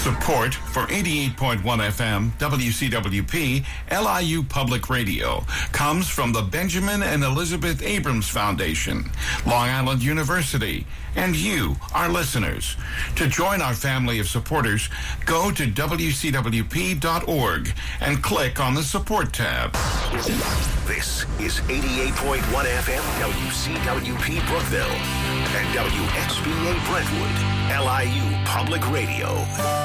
Support for 88.1 FM WCWP LIU Public Radio comes from the Benjamin and Elizabeth Abrams Foundation, Long Island University, and you, our listeners. To join our family of supporters, go to WCWP.org and click on the Support tab. This is 88.1 FM WCWP Brookville and WXBA Brentwood, LIU Public Radio.